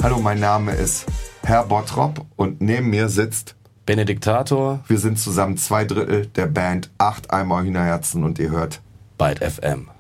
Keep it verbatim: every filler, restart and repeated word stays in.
Hallo, mein Name ist Herr Bottrop und neben mir sitzt Benediktator. Wir sind zusammen zwei Drittel der Band Acht Eimer Hühnerherzen und ihr hört Byte F M.